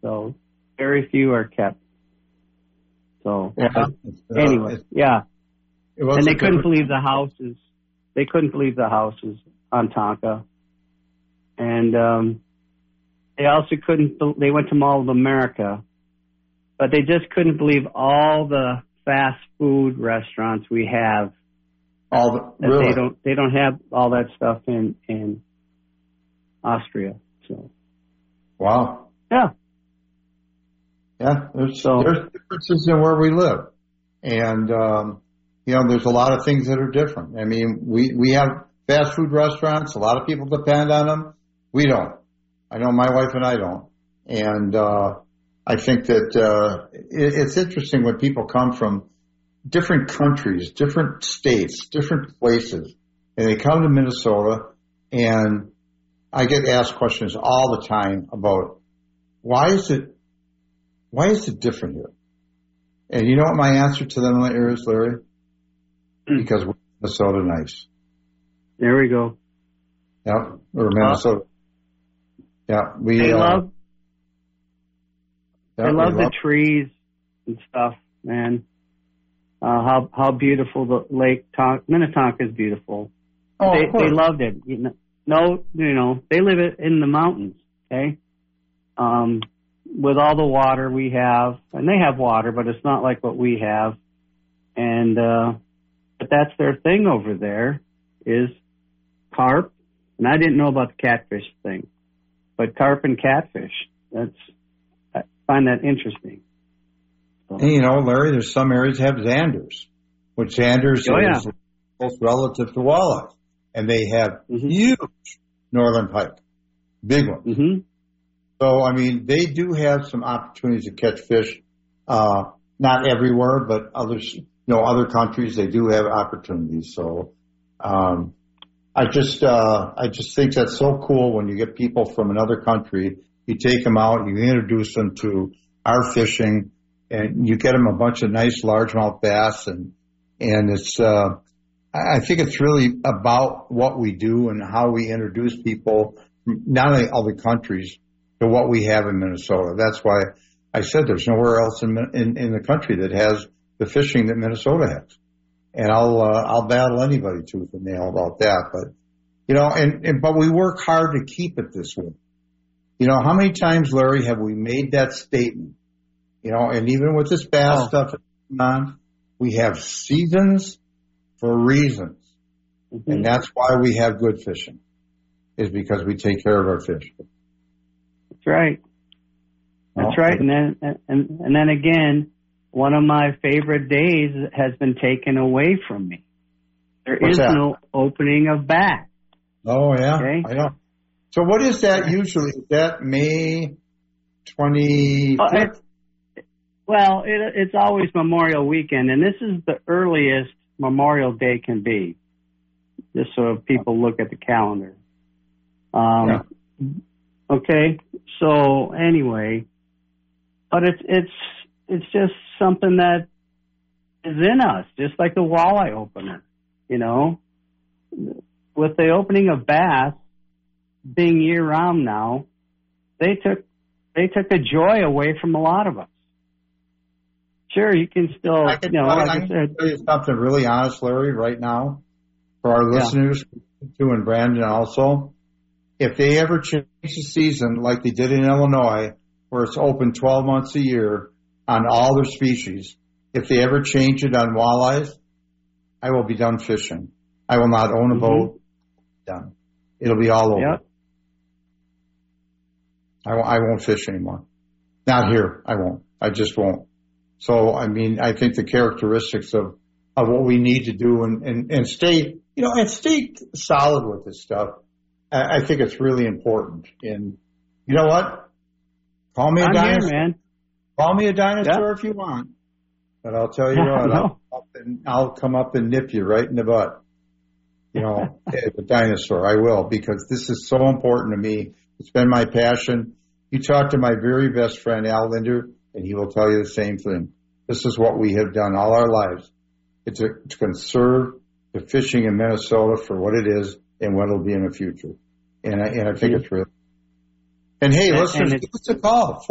So very few are kept. So Yeah. anyway, yeah. And they couldn't believe the houses. They couldn't believe the houses on Tonka. And they also couldn't. They went to Mall of America, but they just couldn't believe all the fast food restaurants we have. Really? They don't have all that stuff in Austria. So. Wow. Yeah. Yeah. There's differences in where we live, and there's a lot of things that are different. I mean, we have fast food restaurants. A lot of people depend on them. We don't. I know my wife and I don't. And I think that it's interesting when people come from different countries, different states, different places, and they come to Minnesota, and I get asked questions all the time about why is it different here? And you know what my answer to them is, Larry? Because we're Minnesota nice. There we go. Yeah, we're Minnesota. Yeah, they love the trees and stuff, man. How beautiful the Lake Minnetonka is beautiful. Oh, they loved it. They live in the mountains. Okay, with all the water we have, and they have water, but it's not like what we have. And but that's their thing over there is carp. And I didn't know about the catfish thing. But carp and catfish, I find that interesting. So. And, Larry, there's some areas that have Xanders, which Xanders is close relative to walleyes. And they have huge northern pike, big ones. Mm-hmm. So, I mean, they do have some opportunities to catch fish. Not everywhere, but other countries, they do have opportunities. So, I just think that's so cool when you get people from another country, you take them out, you introduce them to our fishing, and you get them a bunch of nice largemouth bass, and it's, I think it's really about what we do and how we introduce people, not only other countries, to what we have in Minnesota. That's why I said there's nowhere else in the country that has the fishing that Minnesota has. And I'll battle anybody tooth and nail about that. But, but we work hard to keep it this way. How many times, Larry, have we made that statement? And even with this bass stuff going on, we have seasons for reasons. Mm-hmm. And that's why we have good fishing, is because we take care of our fish. That's right. That's right. And then again, one of my favorite days has been taken away from me. What's that? No opening of bass. Oh, yeah. Okay? I know. So what is that usually? Is that May 25th? It's always Memorial Weekend, and this is the earliest Memorial Day can be, just so people look at the calendar. Okay, so anyway, but it's just something that is in us, just like the walleye opener, With the opening of bass being year-round now, they took the joy away from a lot of us. Sure, you can still, I can tell you something really honest, Larry, right now, for our listeners, too, and Brandon also. If they ever change the season like they did in Illinois, where it's open 12 months a year on all their species, if they ever change it on walleyes, I will be done fishing. I will not own a boat. Done. It'll be all over. Yep. I won't fish anymore. Not here. I won't. I just won't. So, I mean, I think the characteristics of what we need to do and stay, and stay solid with this stuff, I think it's really important. And you know what? Call me a dinosaur. Here, man. Call me a dinosaur if you want. But I'll tell you what, I'll come up and nip you right in the butt. As a dinosaur, I will, because this is so important to me. It's been my passion. You talk to my very best friend, Al Linder, and he will tell you the same thing. This is what we have done all our lives. It's to conserve the fishing in Minnesota for what it is and what it'll be in the future. And I think it's real. And hey, listeners, give us a call.